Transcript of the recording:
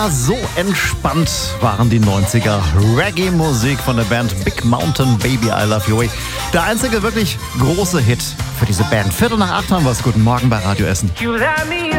So entspannt waren die 90er. Reggae-Musik von der Band Big Mountain, Baby I Love You. Der einzige wirklich große Hit für diese Band. 7:45 haben wir es. Guten Morgen bei Radio Essen.